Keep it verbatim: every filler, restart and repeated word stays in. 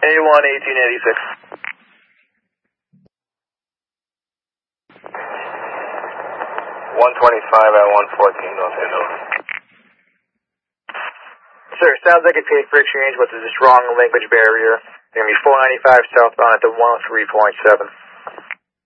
A one eighteen eighty-six. one twenty-five at one fourteen, Los Angeles. Sir, sounds like it's paid for exchange, but there's a strong language barrier. You're going to be four ninety-five southbound at the one oh three point seven.